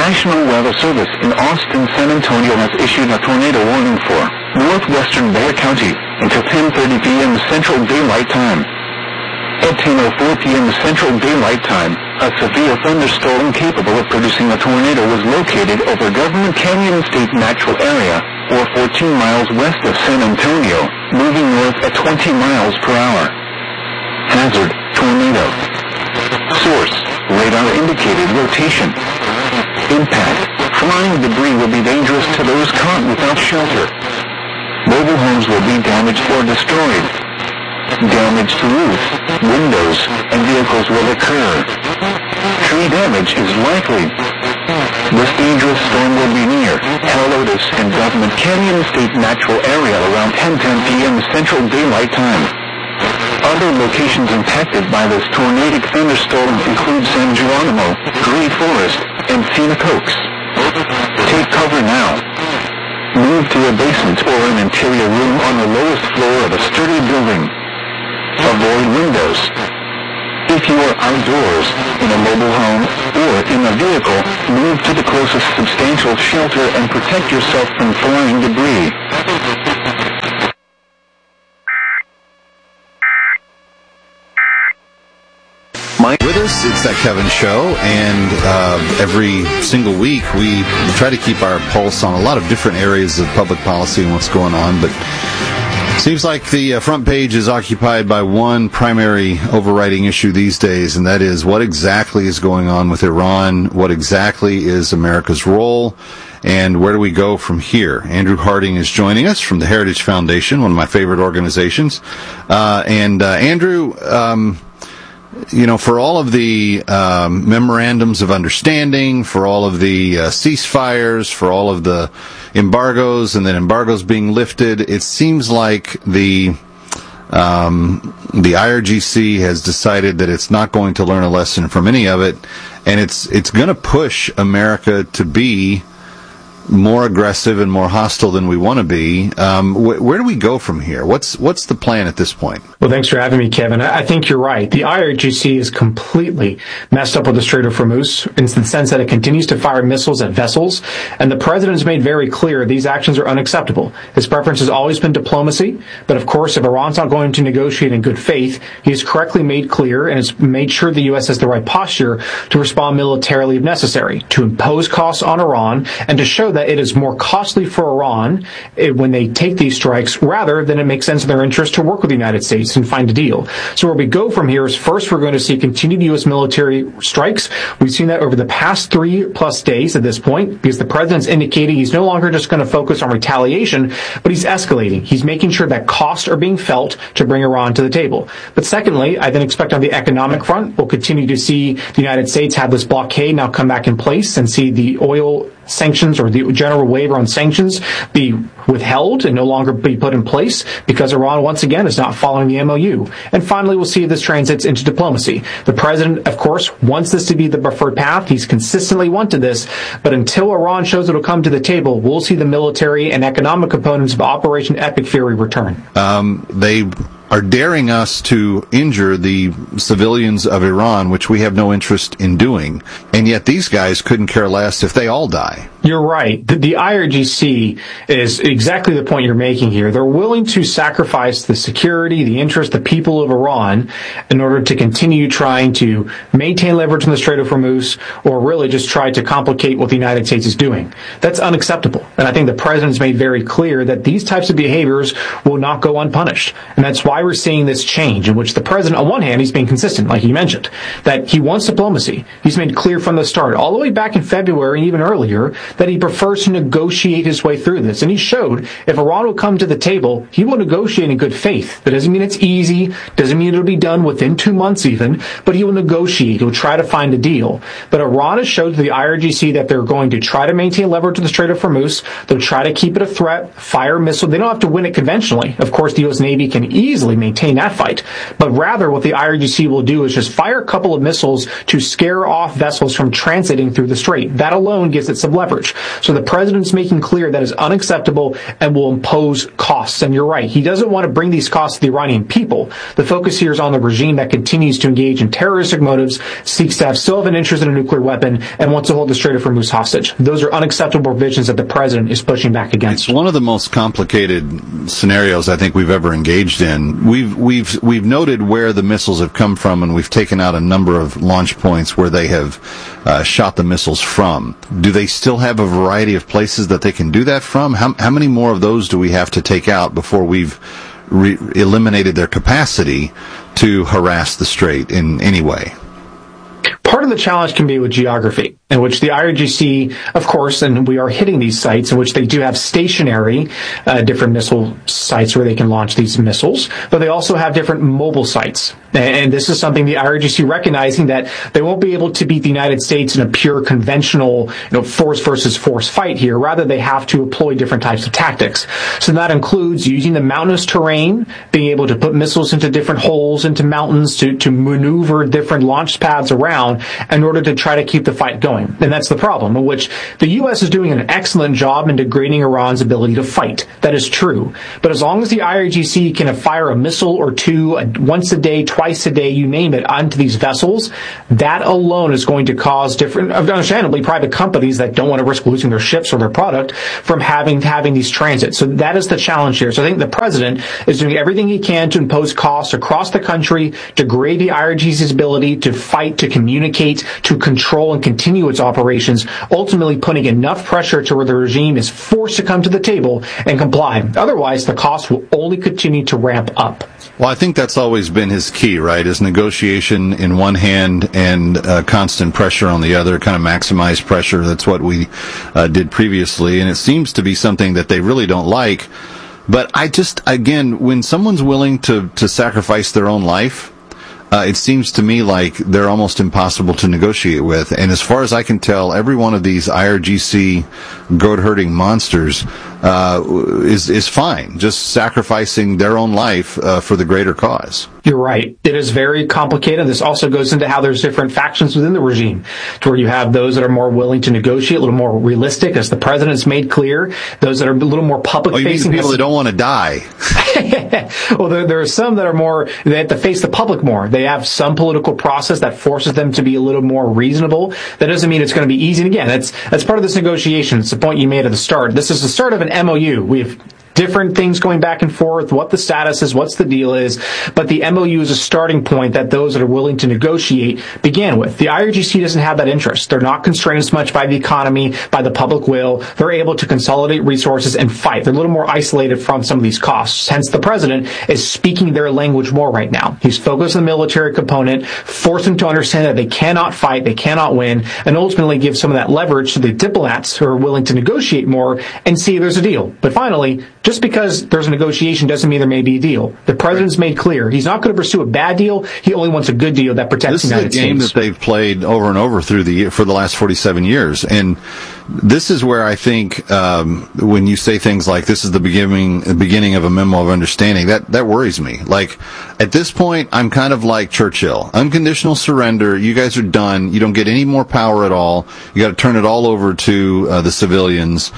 National Weather Service in Austin, San Antonio has issued a tornado warning for northwestern Bexar County until 10:30 p.m. Central Daylight Time. At 10:04 p.m. Central Daylight Time, a severe thunderstorm capable of producing a tornado was located over Government Canyon State Natural Area, or 14 miles west of San Antonio, moving north at 20 miles per hour. Hazard, tornado. Source, radar indicated rotation. Impact, flying debris will be dangerous to those caught without shelter. Mobile homes will be damaged or destroyed. Damage to roof, windows, and vehicles will occur. Tree damage is likely. This dangerous storm will be near Helotes and Government Canyon State Natural Area around 10:10 p.m. Central Daylight Time. Other locations impacted by this tornadic thunderstorm include San Geronimo, Gray Forest, and Scenic Oaks. Take cover now. Move to a basement or an interior room on the lowest floor of a sturdy building. Avoid windows. If you are outdoors, in a mobile home, or in a vehicle, move to the closest substantial shelter and protect yourself from flying debris. With us, it's That Kevin Show, and every single week we try to keep our pulse on a lot of different areas of public policy and what's going on, but seems like the front page is occupied by one primary overriding issue these days, and that is what exactly is going on with Iran, what exactly is America's role, and where do we go from here? Andrew Harding is joining us from the Heritage Foundation, one of my favorite organizations. Andrew, for all of the memorandums of understanding, for all of the ceasefires, for all of the embargoes, and then embargoes being lifted, it seems like the IRGC has decided that it's not going to learn a lesson from any of it, and it's going to push America to be more aggressive and more hostile than we want to be. Where do we go from here? What's the plan at this point? Well, thanks for having me, Kevin. I think you're right. The IRGC is completely messed up with the Strait of Hormuz in the sense that it continues to fire missiles at vessels, and the president has made very clear these actions are unacceptable. His preference has always been diplomacy, but of course, if Iran's not going to negotiate in good faith, he has correctly made clear and has made sure the U.S. has the right posture to respond militarily if necessary, to impose costs on Iran, and to show that it is more costly for Iran when they take these strikes rather than it makes sense in their interest to work with the United States and find a deal. So where we go from here is first we're going to see continued U.S. military strikes. We've seen that over the past 3+ days at this point because the president's indicating he's no longer just going to focus on retaliation, but he's escalating. He's making sure that costs are being felt to bring Iran to the table. But secondly, I then expect on the economic front, we'll continue to see the United States have this blockade now come back in place and see the oil sanctions or the general waiver on sanctions be withheld and no longer be put in place because Iran, once again, is not following the MOU. And finally, we'll see if this transits into diplomacy. The president, of course, wants this to be the preferred path. He's consistently wanted this. But until Iran shows it'll come to the table, we'll see the military and economic components of Operation Epic Fury return. They are daring us to injure the civilians of Iran, which we have no interest in doing. And yet these guys couldn't care less if they all die. You're right. The IRGC is exactly the point you're making here. They're willing to sacrifice the security, the interest, the people of Iran in order to continue trying to maintain leverage in the Strait of Hormuz or really just try to complicate what the United States is doing. That's unacceptable. And I think the president's made very clear that these types of behaviors will not go unpunished. And that's why we're seeing this change in which the president, on one hand, he's being consistent, like you mentioned, that he wants diplomacy. He's made clear from the start, all the way back in February and even earlier, that he prefers to negotiate his way through this. And he showed if Iran will come to the table, he will negotiate in good faith. That doesn't mean it's easy, doesn't mean it'll be done within 2 months even, but he will negotiate. He'll try to find a deal. But Iran has showed to the IRGC that they're going to try to maintain leverage to the Strait of Hormuz. They'll try to keep it a threat, fire missile. They don't have to win it conventionally. Of course, the U.S. Navy can easily maintain that fight. But rather, what the IRGC will do is just fire a couple of missiles to scare off vessels from transiting through the strait. That alone gives it some leverage. leverage. So the president's making clear that is unacceptable and will impose costs. And you're right, he doesn't want to bring these costs to the Iranian people. The focus here is on the regime that continues to engage in terroristic motives, seeks to still have an interest in a nuclear weapon, and wants to hold the Strait of Hormuz hostage. Those are unacceptable provisions that the president is pushing back against. It's one of the most complicated scenarios I think we've ever engaged in. We've noted where the missiles have come from, and we've taken out a number of launch points where they have shot the missiles from. Do they still have a variety of places that they can do that from? How many more of those do we have to take out before we've eliminated their capacity to harass the Strait in any way? Part of the challenge can be with geography, in which the IRGC, of course, and we are hitting these sites in which they do have stationary different missile sites where they can launch these missiles, but they also have different mobile sites. And this is something the IRGC recognizing that they won't be able to beat the United States in a pure conventional, force versus force fight here. Rather, they have to employ different types of tactics. So that includes using the mountainous terrain, being able to put missiles into different holes, into mountains, to maneuver different launch pads around in order to try to keep the fight going. And that's the problem, in which the U.S. is doing an excellent job in degrading Iran's ability to fight. That is true. But as long as the IRGC can fire a missile or two once a day, twice a day, you name it, onto these vessels, that alone is going to cause different, understandably, private companies that don't want to risk losing their ships or their product from having these transits. So that is the challenge here. So I think the president is doing everything he can to impose costs across the country, degrade the IRGC's ability to fight, to communicate, to control and continue its operations, ultimately putting enough pressure to where the regime is forced to come to the table and comply. Otherwise, the cost will only continue to ramp up. Well, I think that's always been his key, right? Is negotiation in one hand and constant pressure on the other, kind of maximize pressure. That's what we did previously, and it seems to be something that they really don't like. But again, when someone's willing to sacrifice their own life, it seems to me like they're almost impossible to negotiate with. And as far as I can tell, every one of these IRGC goat-herding monsters is fine, just sacrificing their own life for the greater cause. You're right. It is very complicated. This also goes into how there's different factions within the regime, to where you have those that are more willing to negotiate, a little more realistic, as the president's made clear, those that are a little more public-facing. People that don't want to die. Well, there are some that are more, they have to face the public more. They have some political process that forces them to be a little more reasonable. That doesn't mean it's going to be easy. And again, that's part of this negotiation. It's the point you made at the start. This is the start of an MOU. We have different things going back and forth, what the status is, what's the deal is, but the MOU is a starting point that those that are willing to negotiate began with. The IRGC doesn't have that interest. They're not constrained as much by the economy, by the public will. They're able to consolidate resources and fight. They're a little more isolated from some of these costs. Hence, the president is speaking their language more right now. He's focused on the military component, force them to understand that they cannot fight, they cannot win, and ultimately give some of that leverage to the diplomats who are willing to negotiate more and see if there's a deal. But finally, just because there's a negotiation doesn't mean there may be a deal. The president's made clear he's not going to pursue a bad deal. He only wants a good deal that protects the United States. This is a game that they've played over and over for the last 47 years. And this is where I think when you say things like this is the beginning of a memo of understanding, that worries me. Like, at this point, I'm kind of like Churchill. Unconditional surrender. You guys are done. You don't get any more power at all. You got to turn it all over to the civilians.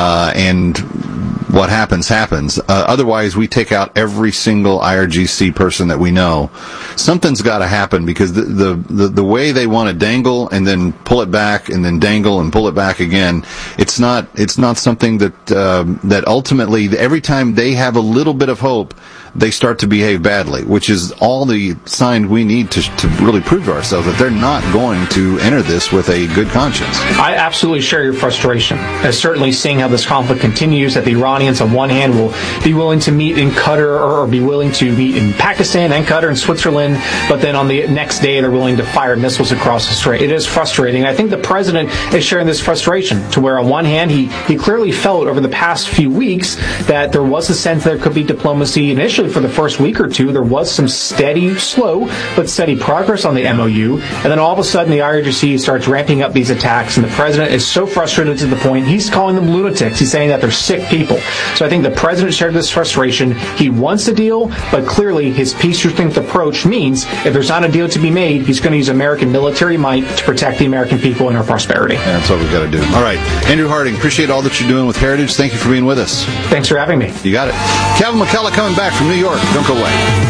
And what happens. Otherwise, we take out every single IRGC person that we know. Something's got to happen, because the way they want to dangle and then pull it back and then dangle and pull it back again, it's not something that ultimately, every time they have a little bit of hope, they start to behave badly, which is all the sign we need to really prove to ourselves that they're not going to enter this with a good conscience. I absolutely share your frustration. As certainly seeing how this conflict continues, that the Iranians on one hand will be willing to meet in Qatar or be willing to meet in Pakistan and Qatar and Switzerland, but then on the next day they're willing to fire missiles across the strait. It is frustrating. I think the president is sharing this frustration, to where on one hand he clearly felt over the past few weeks that there was a sense there could be diplomacy initially actually for the first week or two, there was some slow but steady progress on the MOU, and then all of a sudden the IRGC starts ramping up these attacks, and the president is so frustrated to the point he's calling them lunatics. He's saying that they're sick people. So I think the president shared this frustration. He wants a deal, but clearly his peace through strength approach means if there's not a deal to be made, he's going to use American military might to protect the American people and our prosperity. And that's what we've got to do. All right. Andrew Harding, appreciate all that you're doing with Heritage. Thank you for being with us. Thanks for having me. You got it. Kevin McCullough coming back from New York. Don't go away.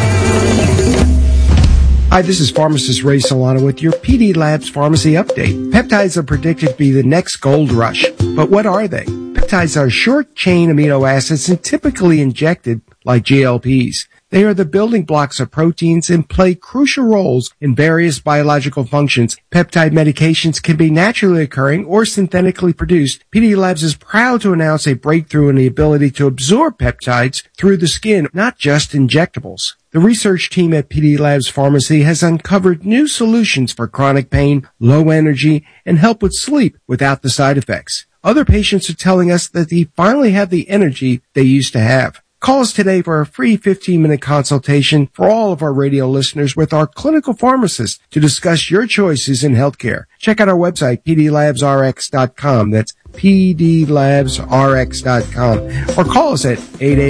Hi, this is pharmacist Ray Solano with your PD Labs Pharmacy Update. Peptides are predicted to be the next gold rush. But what are they? Peptides are short-chain amino acids and typically injected like GLPs. They are the building blocks of proteins and play crucial roles in various biological functions. Peptide medications can be naturally occurring or synthetically produced. PD Labs is proud to announce a breakthrough in the ability to absorb peptides through the skin, not just injectables. The research team at PD Labs Pharmacy has uncovered new solutions for chronic pain, low energy, and help with sleep without the side effects. Other patients are telling us that they finally have the energy they used to have. Call us today for a free 15-minute consultation for all of our radio listeners with our clinical pharmacist to discuss your choices in healthcare. Check out our website, pdlabsrx.com. That's pdlabsrx.com. Or call us at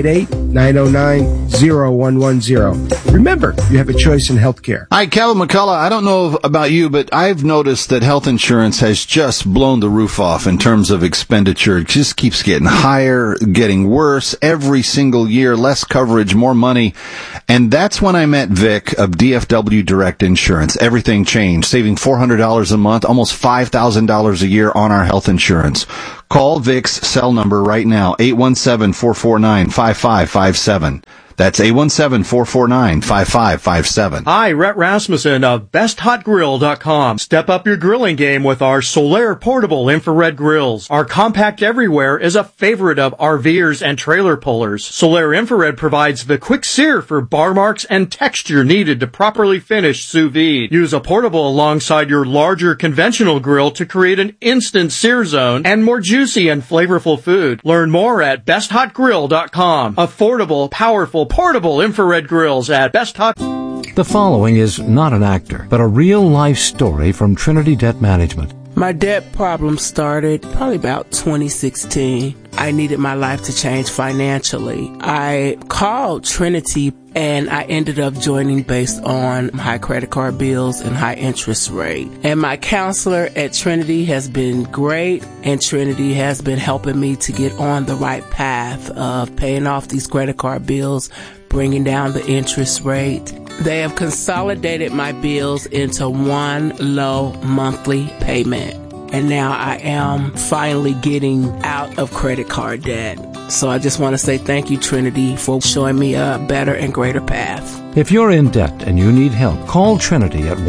888-909-0110. Remember, you have a choice in healthcare. Hi, Kevin McCullough. I don't know about you, but I've noticed that health insurance has just blown the roof off in terms of expenditure. It just keeps getting higher, getting worse every single year, less coverage, more money. And that's when I met Vic of DFW Direct Insurance. Everything changed, saving $400 a month, almost $5,000 a year on our health insurance. Call Vic's cell number right now, 817-449-5557. That's 817-449-5557. Hi, Rhett Rasmussen of BestHotGrill.com. Step up your grilling game with our Solaire portable infrared grills. Our compact everywhere is a favorite of RVers and trailer pullers. Solaire infrared provides the quick sear for bar marks and texture needed to properly finish sous vide. Use a portable alongside your larger conventional grill to create an instant sear zone and more juicy and flavorful food. Learn more at BestHotGrill.com. Affordable, powerful, portable infrared grills at Best Hot. The following is not an actor, but a real-life story from Trinity Debt Management. My debt problem started probably about 2016. I needed my life to change financially. I called Trinity and I ended up joining based on high credit card bills and high interest rate. And my counselor at Trinity has been great, and Trinity has been helping me to get on the right path of paying off these credit card bills, bringing down the interest rate. They have consolidated my bills into one low monthly payment. And now I am finally getting out of credit card debt. So I just want to say thank you, Trinity, for showing me a better and greater path. If you're in debt and you need help, call Trinity at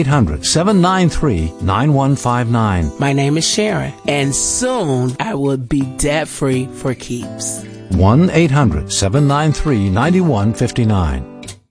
1-800-793-9159. My name is Sharon, and soon I will be debt-free for keeps. 1-800-793-9159.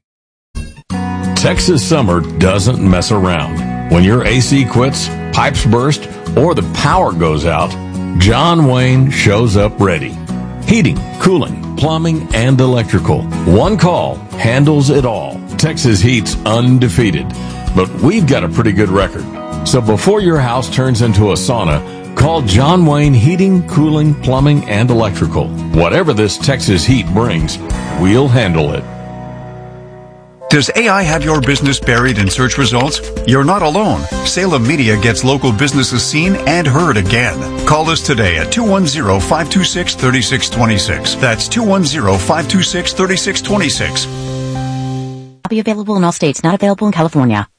Texas summer doesn't mess around. When your AC quits, pipes burst, or the power goes out, John Wayne shows up ready. Heating, cooling, plumbing, and electrical. One call handles it all. Texas Heat's undefeated, but we've got a pretty good record. So before your house turns into a sauna, call John Wayne Heating, Cooling, Plumbing, and Electrical. Whatever this Texas heat brings, we'll handle it. Does AI have your business buried in search results? You're not alone. Salem Media gets local businesses seen and heard again. Call us today at 210-526-3626. That's 210-526-3626. Be available in all states, not available in California.